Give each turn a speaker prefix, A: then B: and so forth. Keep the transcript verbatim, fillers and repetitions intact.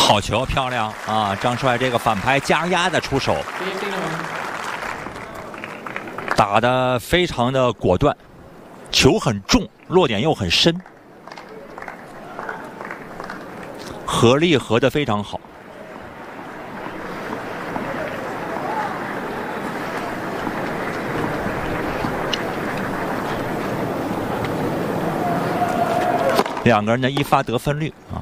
A: 好球，漂亮啊！张帅这个反拍加压的出手，打得非常的果断，球很重，落点又很深，合力合得非常好。两个人的一发得分率啊，